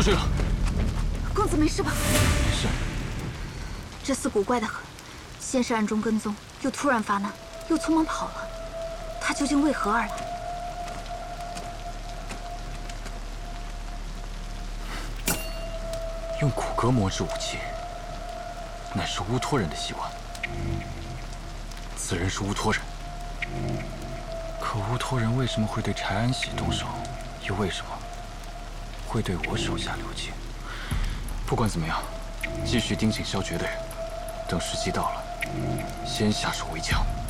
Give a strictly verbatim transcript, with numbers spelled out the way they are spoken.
出去了。 公子没事吧？ 没事。 这厮古怪的很，先是暗中跟踪，又突然发难，又匆忙跑了。他究竟为何而来？ 用骨骼磨制武器，乃是乌托人的习惯。此人是乌托人，可乌托人为什么会对柴安喜动手？又为什么会对我手下留情？不管怎么样，继续盯紧萧绝的人，等时机到了，先下手为强。